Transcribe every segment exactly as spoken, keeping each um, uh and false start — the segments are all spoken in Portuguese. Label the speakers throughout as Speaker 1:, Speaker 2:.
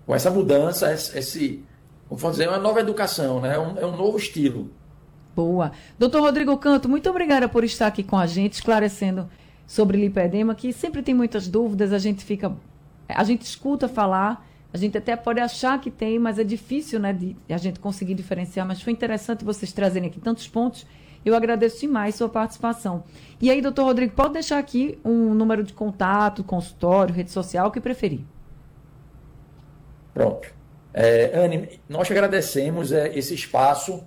Speaker 1: com essa mudança, esse, vamos dizer, uma nova educação, né? É um, é um novo estilo.
Speaker 2: Boa. Doutor Rodrigo Canto, muito obrigada por estar aqui com a gente, esclarecendo sobre lipedema, que sempre tem muitas dúvidas, a gente fica, a gente escuta falar, a gente até pode achar que tem, mas é difícil, né, de a gente conseguir diferenciar, mas foi interessante vocês trazerem aqui tantos pontos. Eu agradeço demais sua participação. E aí, doutor Rodrigo, pode deixar aqui um número de contato, consultório, rede social, o que preferir.
Speaker 1: Pronto. É, Anne, nós agradecemos é, esse espaço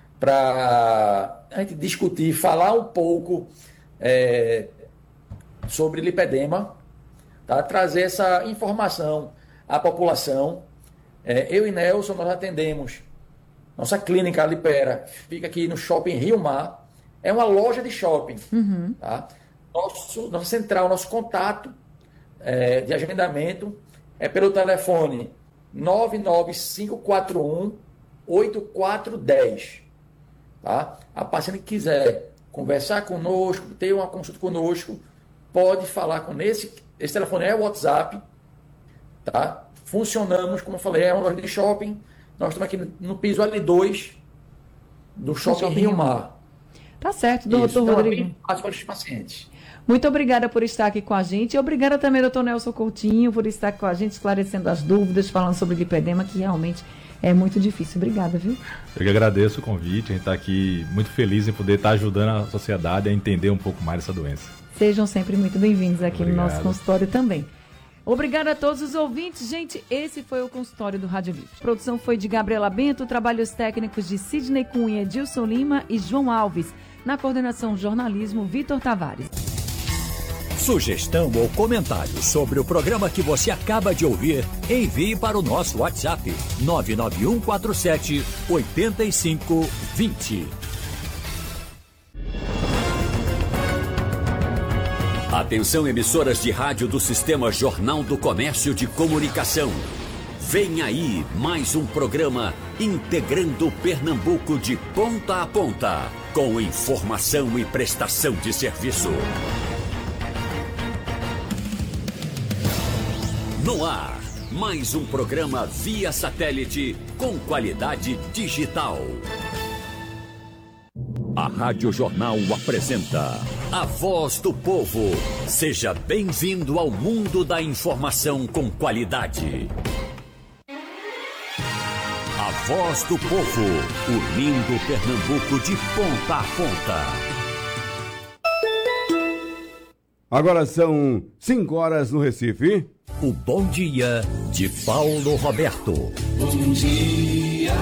Speaker 1: para a gente discutir, falar um pouco é, sobre lipedema, tá? Trazer essa informação à população. É, eu e Nelson, nós atendemos. Nossa clínica Lipera fica aqui no Shopping Rio Mar. É uma loja de shopping.
Speaker 2: Uhum.
Speaker 1: Tá? Nosso, nossa central, nosso contato é, de agendamento é pelo telefone nove nove cinco quatro um oito quatro um zero. Tá? A paciente que quiser conversar conosco, ter uma consulta conosco, pode falar com esse. Esse telefone é o WhatsApp. Tá? Funcionamos, como eu falei, é uma loja de shopping. Nós estamos aqui no piso L dois do Shopping, shopping Rio Mar.
Speaker 2: Tá certo, doutor
Speaker 1: Isso, então,
Speaker 2: Rodrigo.
Speaker 1: É bem fácil para os pacientes.
Speaker 2: Muito obrigada por estar aqui com a gente. E obrigada também, doutor Nelson Coutinho, por estar com a gente, esclarecendo as dúvidas, falando sobre lipedema, que realmente é muito difícil. Obrigada, viu?
Speaker 3: Eu que agradeço o convite. A gente está aqui muito feliz em poder estar ajudando a sociedade a entender um pouco mais essa doença.
Speaker 2: Sejam sempre muito bem-vindos aqui
Speaker 3: Obrigado.
Speaker 2: no nosso consultório também. Obrigada a todos os ouvintes. Gente, esse foi o consultório do Rádio Livre. A produção foi de Gabriela Bento, trabalhos técnicos de Sidney Cunha, Edilson Lima e João Alves. Na coordenação jornalismo, Vitor Tavares.
Speaker 4: Sugestão ou comentário sobre o programa que você acaba de ouvir, envie para o nosso WhatsApp nove nove um quatro sete oito cinco dois zero. Atenção, emissoras de rádio do Sistema Jornal do Comércio de Comunicação. Vem aí mais um programa integrando Pernambuco de ponta a ponta, com informação e prestação de serviço. No ar, mais um programa via satélite com qualidade digital. A Rádio Jornal apresenta A Voz do Povo. Seja bem-vindo ao mundo da informação com qualidade. A Voz do Povo, unindo Pernambuco de ponta a ponta.
Speaker 5: Agora são cinco horas no Recife.
Speaker 4: O Bom Dia de Paulo Roberto.
Speaker 6: Bom dia.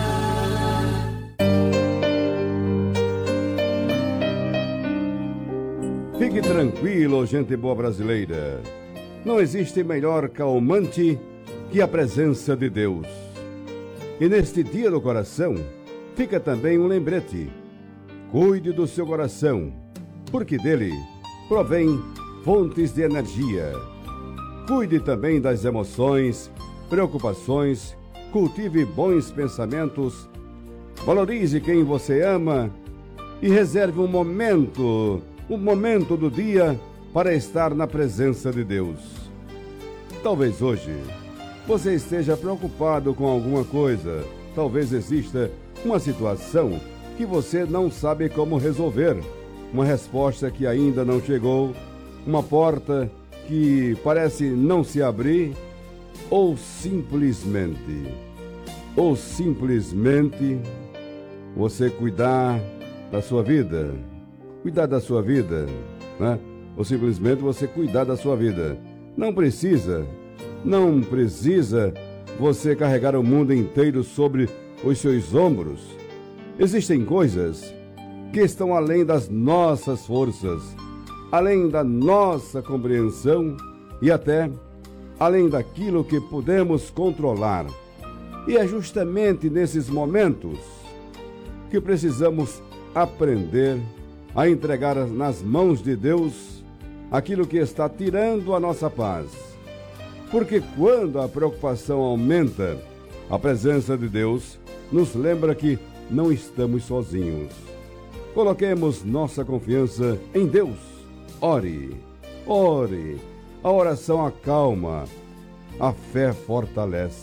Speaker 5: Fique tranquilo, gente boa brasileira. Não existe melhor calmante que a presença de Deus. E neste dia do coração, fica também um lembrete. Cuide do seu coração, porque dele provém fontes de energia. Cuide também das emoções, preocupações, cultive bons pensamentos, valorize quem você ama e reserve um momento, um momento do dia para estar na presença de Deus. Talvez hoje você esteja preocupado com alguma coisa, talvez exista uma situação que você não sabe como resolver, uma resposta que ainda não chegou, uma porta que parece não se abrir, ou simplesmente, ou simplesmente você cuidar da sua vida, cuidar da sua vida, né? Ou simplesmente você cuidar da sua vida. Não precisa, não precisa você carregar o mundo inteiro sobre os seus ombros. Existem coisas que estão além das nossas forças, além da nossa compreensão e até além daquilo que podemos controlar. E é justamente nesses momentos que precisamos aprender a entregar nas mãos de Deus aquilo que está tirando a nossa paz. Porque quando a preocupação aumenta, a presença de Deus nos lembra que não estamos sozinhos. Coloquemos nossa confiança em Deus. Ore, ore. A oração acalma, a fé fortalece.